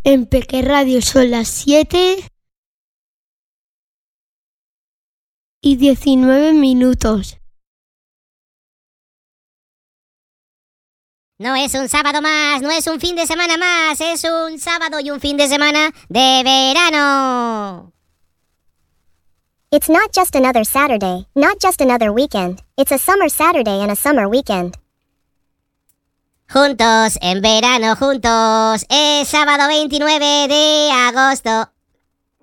En Peque Radio son las 7:19. No es un sábado más, no es un fin de semana más, es un sábado y un fin de semana de verano. It's not just another Saturday, not just another weekend. It's a summer Saturday and a summer weekend. Juntos, en verano, juntos, es sábado 29 de agosto.